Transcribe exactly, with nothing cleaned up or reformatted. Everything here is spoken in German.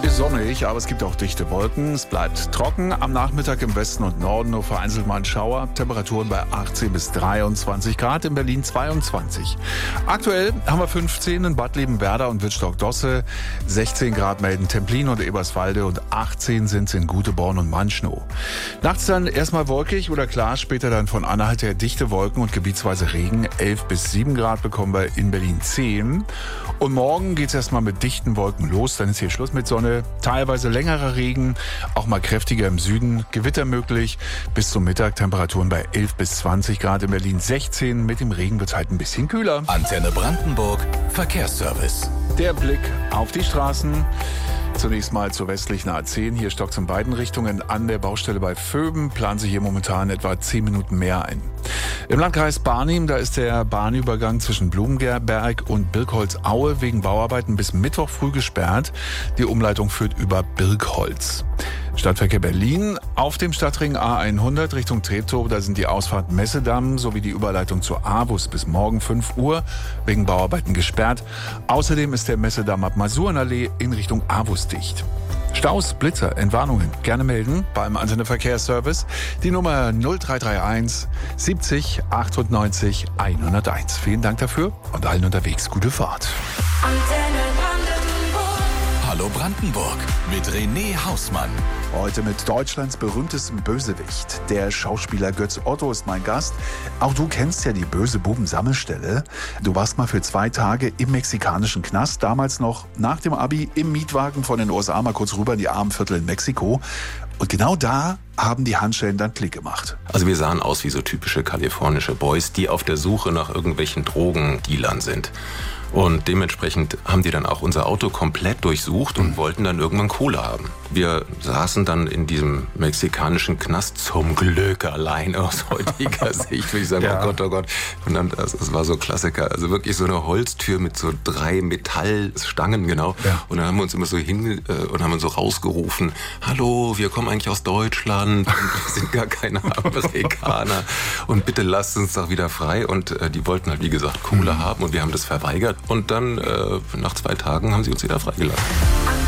Ist sonnig, aber es gibt auch dichte Wolken. Es bleibt trocken. Am Nachmittag im Westen und Norden nur vereinzelt mal ein Schauer. Temperaturen bei achtzehn bis dreiundzwanzig Grad, in Berlin zweiundzwanzig. Aktuell haben wir fünfzehn in Bad Liebenwerda und Wittstock-Dosse. sechzehn Grad melden Templin und Eberswalde und achtzehn sind es in Güteborn und Manschnow. Nachts dann erstmal wolkig oder klar, später dann von Anhalt her dichte Wolken und gebietsweise Regen. elf bis sieben Grad bekommen wir in Berlin zehn. Und morgen geht es erstmal mit dichten Wolken los. Dann ist hier Schluss mit Sonne. Teilweise längerer Regen, auch mal kräftiger im Süden, Gewitter möglich. Bis zum Mittag Temperaturen bei elf bis zwanzig Grad, in Berlin sechzehn. Mit dem Regen wird es halt ein bisschen kühler. Antenne Brandenburg, Verkehrsservice. Der Blick auf die Straßen. Zunächst mal zur westlichen A zehn. Hier stockt es in beiden Richtungen an der Baustelle bei Vöben. Planen Sie hier momentan etwa zehn Minuten mehr ein. Im Landkreis Barnim, da ist der Bahnübergang zwischen Blumenberg und Birkholz-Aue wegen Bauarbeiten bis Mittwoch früh gesperrt. Die Umleitung führt über Birkholz. Stadtverkehr Berlin. Auf dem Stadtring A hundert Richtung Treptow, da sind die Ausfahrt Messedamm sowie die Überleitung zur A-Bus bis morgen fünf Uhr wegen Bauarbeiten gesperrt. Außerdem ist der Messedamm ab Masurenallee in Richtung A-Bus dicht. Staus, Blitzer, Entwarnungen gerne melden beim Antenne Verkehrsservice. Die Nummer null drei drei eins siebzig achtundneunzig hunderteins. Vielen Dank dafür und allen unterwegs gute Fahrt. Hallo Brandenburg mit René Hausmann. Heute mit Deutschlands berühmtestem Bösewicht. Der Schauspieler Götz Otto ist mein Gast. Auch du kennst ja die böse Buben-Sammelstelle. Du warst mal für zwei Tage im mexikanischen Knast. Damals noch nach dem Abi im Mietwagen von den U S A mal kurz rüber in die armen Viertel in Mexiko. Und genau da haben die Handschellen dann Klick gemacht. Also wir sahen aus wie so typische kalifornische Boys, die auf der Suche nach irgendwelchen Drogendealern sind. Und dementsprechend haben die dann auch unser Auto komplett durchsucht und wollten dann irgendwann Kohle haben. Wir saßen dann in diesem mexikanischen Knast zum Glück allein aus heutiger Sicht. Würde ich sagen, ja. oh Gott, oh Gott. Und dann, das, das war so Klassiker. Also wirklich so eine Holztür mit so drei Metallstangen, genau. Ja. Und dann haben wir uns immer so hin äh, und haben uns so rausgerufen, hallo, wir kommen eigentlich aus Deutschland und wir sind gar keine Amerikaner. Und bitte lasst uns doch wieder frei. Und äh, die wollten halt, wie gesagt, Kohle mhm. haben und wir haben das verweigert. Und dann, äh, nach zwei Tagen, haben sie uns wieder freigelassen.